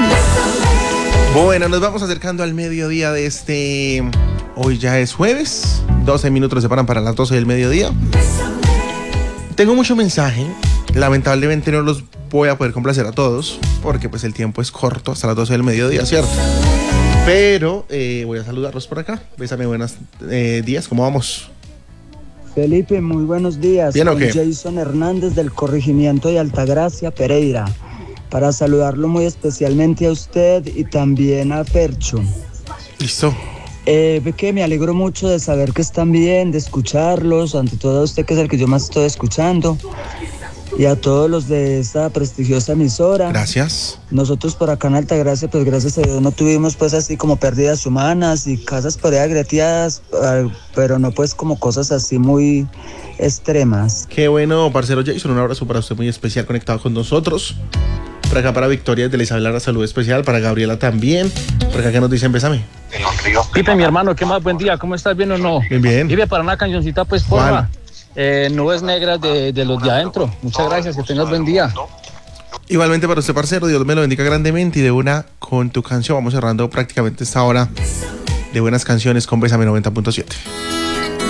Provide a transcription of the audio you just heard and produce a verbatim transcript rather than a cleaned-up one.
Bueno, nos vamos acercando al mediodía de este... Hoy ya es jueves, doce minutos nos separan para las doce del mediodía. Tengo mucho mensaje, lamentablemente no los voy a poder complacer a todos, porque pues el tiempo es corto, hasta las doce del mediodía, ¿cierto? Pero eh, voy a saludarlos por acá. Bésame, buenos eh, días, ¿cómo vamos? Felipe, muy buenos días. ¿Bien o qué? Jason Hernández del corregimiento de Altagracia, Pereira, para saludarlo muy especialmente a usted y también a Fercho. Listo. Eh, ve que me alegro mucho de saber que están bien, de escucharlos, ante todo a usted que es el que yo más estoy escuchando, y a todos los de esta prestigiosa emisora. Gracias. Nosotros por acá en Altagracia, pues gracias a Dios no tuvimos pues así como pérdidas humanas y casas por ahí agreteadas, pero no pues como cosas así muy extremas. Qué bueno, parcero Jason, un abrazo para usted muy especial conectado con nosotros. Por acá para Victoria desde la Isabela, salud especial, para Gabriela también. Por acá que nos dicen, bésame. Pipe, mi hermano, ¿qué más? Buen día, ¿cómo estás? ¿Bien o no? Bien, bien. Pipe, para una cancioncita, pues, porfa. Eh, nubes negras de, de los de adentro. Muchas gracias, que tengas buen día. Igualmente para usted, parcero, Dios me lo bendiga grandemente. Y de una, con tu canción, vamos cerrando prácticamente esta hora de buenas canciones con Bésame noventa punto siete.